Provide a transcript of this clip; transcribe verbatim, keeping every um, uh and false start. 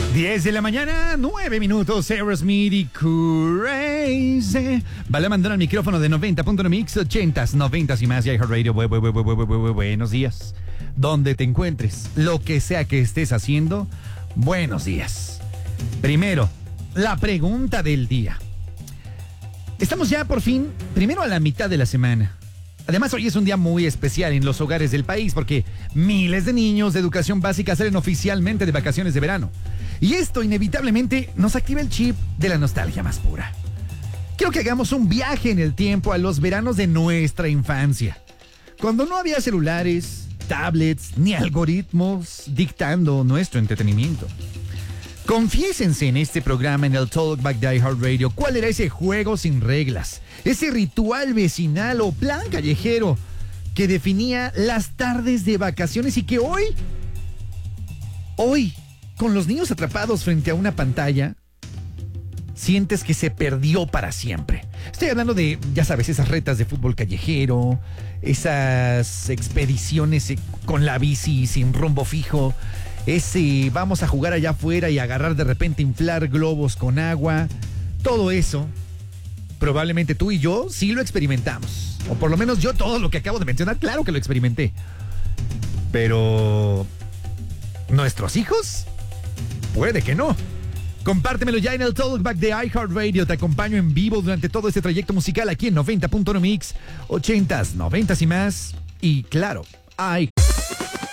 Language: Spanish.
diez de la mañana, nueve minutos, Aerosmith y Crazy. Vale, mandar al micrófono de noventa punto uno Mix, ochentas, noventas y más, y iHeartRadio. Bu- bu- bu- bu- bu- bu- bu- Buenos días. Donde te encuentres, lo que sea que estés haciendo, buenos días. Primero, la pregunta del día. Estamos ya por fin, primero a la mitad de la semana. Además, hoy es un día muy especial en los hogares del país porque miles de niños de educación básica salen oficialmente de vacaciones de verano. Y esto inevitablemente nos activa el chip de la nostalgia más pura. Quiero que hagamos un viaje en el tiempo a los veranos de nuestra infancia, cuando no había celulares, tablets ni algoritmos dictando nuestro entretenimiento. Confiésense en este programa, en el Talkback de iHeartRadio, cuál era ese juego sin reglas, ese ritual vecinal o plan callejero que definía las tardes de vacaciones y que hoy, hoy, con los niños atrapados frente a una pantalla, sientes que se perdió para siempre. Estoy hablando de, ya sabes, esas retas de fútbol callejero, esas expediciones con la bici sin rumbo fijo, ese vamos a jugar allá afuera y agarrar de repente, inflar globos con agua. Todo eso, probablemente tú y yo sí lo experimentamos. O por lo menos yo todo lo que acabo de mencionar, claro que lo experimenté. Pero ¿nuestros hijos? Puede que no. Compártemelo ya en el Talkback de iHeartRadio. Te acompaño en vivo durante todo este trayecto musical aquí en noventa punto uno Mix, ochentas, noventas y más. Y claro, i